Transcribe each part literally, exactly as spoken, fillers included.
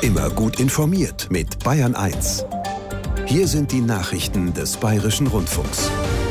Immer gut informiert mit Bayern eins. Hier sind die Nachrichten des Bayerischen Rundfunks.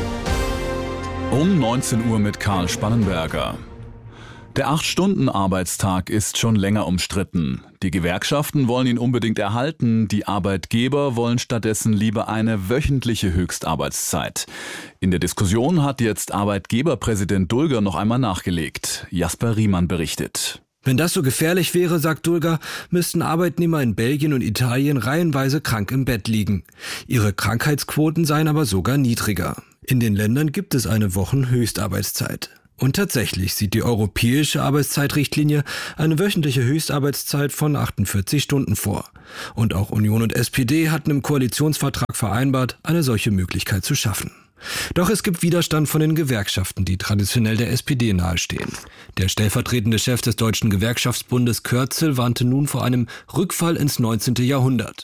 Um neunzehn Uhr mit Karl Spannenberger. Der acht-Stunden-Arbeitstag ist schon länger umstritten. Die Gewerkschaften wollen ihn unbedingt erhalten, die Arbeitgeber wollen stattdessen lieber eine wöchentliche Höchstarbeitszeit. In der Diskussion hat jetzt Arbeitgeberpräsident Dulger noch einmal nachgelegt. Jasper Riemann berichtet. Wenn das so gefährlich wäre, sagt Dulger, müssten Arbeitnehmer in Belgien und Italien reihenweise krank im Bett liegen. Ihre Krankheitsquoten seien aber sogar niedriger. In den Ländern gibt es eine Wochenhöchstarbeitszeit. Und tatsächlich sieht die europäische Arbeitszeitrichtlinie eine wöchentliche Höchstarbeitszeit von achtundvierzig Stunden vor. Und auch Union und S P D hatten im Koalitionsvertrag vereinbart, eine solche Möglichkeit zu schaffen. Doch es gibt Widerstand von den Gewerkschaften, die traditionell der S P D nahestehen. Der stellvertretende Chef des Deutschen Gewerkschaftsbundes Kürzel warnte nun vor einem Rückfall ins neunzehnte Jahrhundert.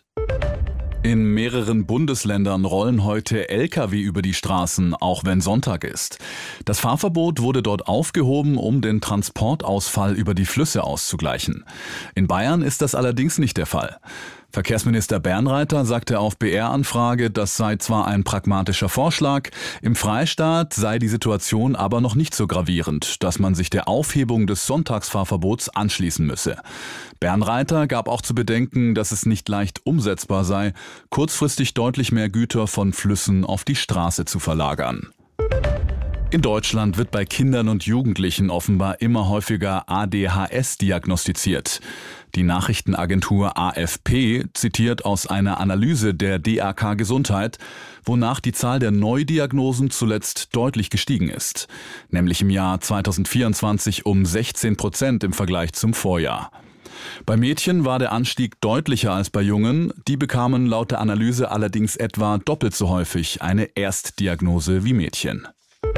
In mehreren Bundesländern rollen heute L K W über die Straßen, auch wenn Sonntag ist. Das Fahrverbot wurde dort aufgehoben, um den Transportausfall über die Flüsse auszugleichen. In Bayern ist das allerdings nicht der Fall. Verkehrsminister Bernreiter sagte auf B R-Anfrage, das sei zwar ein pragmatischer Vorschlag, im Freistaat sei die Situation aber noch nicht so gravierend, dass man sich der Aufhebung des Sonntagsfahrverbots anschließen müsse. Bernreiter gab auch zu bedenken, dass es nicht leicht umsetzbar sei, kurzfristig deutlich mehr Güter von Flüssen auf die Straße zu verlagern. In Deutschland wird bei Kindern und Jugendlichen offenbar immer häufiger A D H S diagnostiziert. Die Nachrichtenagentur A F P zitiert aus einer Analyse der D A K Gesundheit, wonach die Zahl der Neudiagnosen zuletzt deutlich gestiegen ist, nämlich im Jahr zweitausendvierundzwanzig um sechzehn Prozent im Vergleich zum Vorjahr. Bei Mädchen war der Anstieg deutlicher als bei Jungen, die bekamen laut der Analyse allerdings etwa doppelt so häufig eine Erstdiagnose wie Mädchen.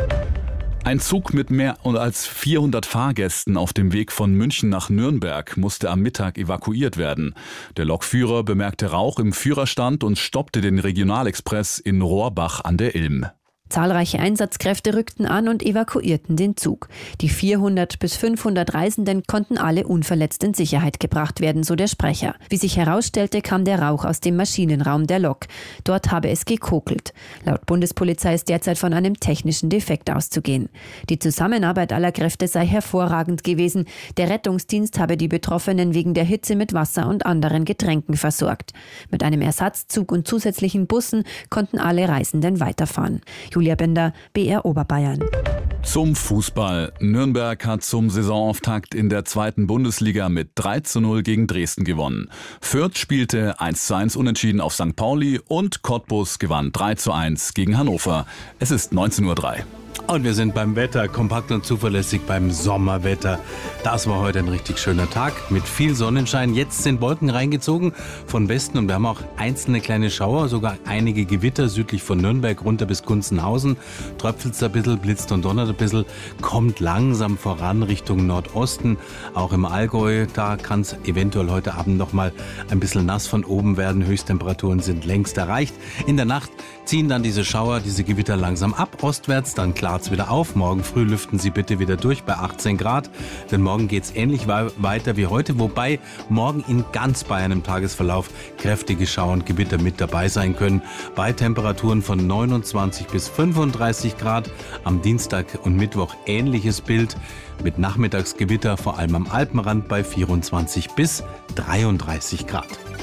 Ein Zug mit mehr als vierhundert Fahrgästen auf dem Weg von München nach Nürnberg musste am Mittag evakuiert werden. Der Lokführer bemerkte Rauch im Führerstand und stoppte den Regionalexpress in Rohrbach an der Ilm. Zahlreiche Einsatzkräfte rückten an und evakuierten den Zug. Die vierhundert bis fünfhundert Reisenden konnten alle unverletzt in Sicherheit gebracht werden, so der Sprecher. Wie sich herausstellte, kam der Rauch aus dem Maschinenraum der Lok. Dort habe es gekokelt. Laut Bundespolizei ist derzeit von einem technischen Defekt auszugehen. Die Zusammenarbeit aller Kräfte sei hervorragend gewesen. Der Rettungsdienst habe die Betroffenen wegen der Hitze mit Wasser und anderen Getränken versorgt. Mit einem Ersatzzug und zusätzlichen Bussen konnten alle Reisenden weiterfahren. Julia Bender, B R Oberbayern. Zum Fußball. Nürnberg hat zum Saisonauftakt in der zweiten Bundesliga mit drei zu null gegen Dresden gewonnen. Fürth spielte eins zu eins unentschieden auf Sankt Pauli und Cottbus gewann drei zu eins gegen Hannover. Es ist neunzehn Uhr drei. Und wir sind beim Wetter, kompakt und zuverlässig beim Sommerwetter. Das war heute ein richtig schöner Tag mit viel Sonnenschein. Jetzt sind Wolken reingezogen von Westen und wir haben auch einzelne kleine Schauer, sogar einige Gewitter südlich von Nürnberg runter bis Gunzenhausen. Tröpfelt es ein bisschen, blitzt und donnert ein bisschen, kommt langsam voran Richtung Nordosten. Auch im Allgäu, da kann es eventuell heute Abend noch mal ein bisschen nass von oben werden. Höchsttemperaturen sind längst erreicht. In der Nacht ziehen dann diese Schauer, diese Gewitter langsam ab, ostwärts, dann klart's wieder auf. Morgen früh lüften Sie bitte wieder durch bei achtzehn Grad, denn morgen geht's ähnlich weiter wie heute, wobei morgen in ganz Bayern im Tagesverlauf kräftige Schauer und Gewitter mit dabei sein können, bei Temperaturen von neunundzwanzig bis fünfunddreißig Grad. Am Dienstag und Mittwoch ähnliches Bild mit Nachmittagsgewitter, vor allem am Alpenrand bei vierundzwanzig bis dreiunddreißig Grad.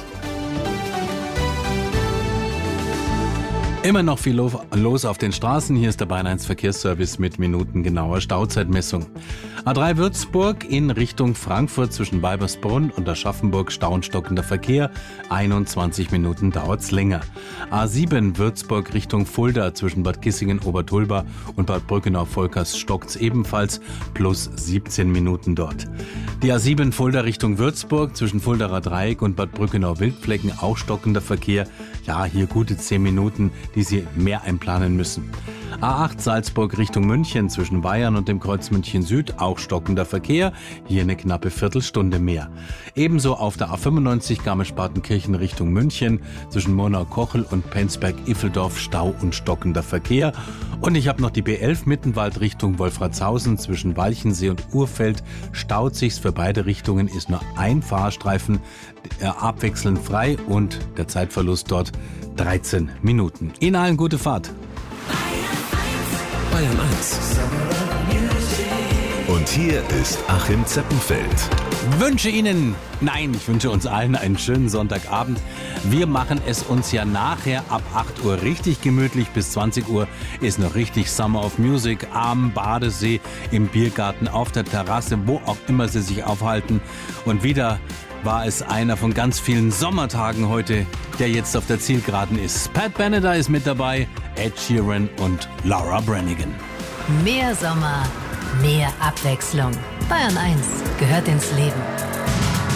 Immer noch viel los auf den Straßen. Hier ist der Bayern eins Verkehrsservice mit minutengenauer Stauzeitmessung. A drei Würzburg in Richtung Frankfurt zwischen Weibersbrunn und Aschaffenburg stauenstockender Verkehr. einundzwanzig Minuten dauert's länger. A sieben Würzburg Richtung Fulda zwischen Bad Kissingen, Obertulba und Bad Brückenau-Volkers stockt's ebenfalls plus siebzehn Minuten dort. Die A sieben Fulda Richtung Würzburg zwischen Fuldaer Dreieck und Bad Brückenau-Wildflecken auch stockender Verkehr. Ja, hier gute zehn Minuten, die Sie mehr einplanen müssen. A acht Salzburg Richtung München zwischen Bayern und dem Kreuz München Süd, auch stockender Verkehr, hier eine knappe Viertelstunde mehr. Ebenso auf der A fünfundneunzig Garmisch-Partenkirchen Richtung München zwischen Murnau-Kochel und Penzberg-Iffeldorf, Stau und stockender Verkehr. Und ich habe noch die B elf Mittenwald Richtung Wolfratshausen zwischen Walchensee und Urfeld, staut sich's für beide Richtungen, ist nur ein Fahrstreifen äh, abwechselnd frei und der Zeitverlust dort dreizehn Minuten. Ihnen allen gute Fahrt. Bayern eins. Und hier ist Achim Zeppenfeld. Wünsche Ihnen, nein, ich wünsche uns allen einen schönen Sonntagabend. Wir machen es uns ja nachher ab acht Uhr richtig gemütlich. Bis zwanzig Uhr ist noch richtig Summer of Music am Badesee, im Biergarten, auf der Terrasse, wo auch immer Sie sich aufhalten. Und wieder war es einer von ganz vielen Sommertagen heute, der jetzt auf der Zielgeraden ist. Pat Benatar ist mit dabei, Ed Sheeran und Laura Branigan. Mehr Sommer, mehr Abwechslung. Bayern eins gehört ins Leben.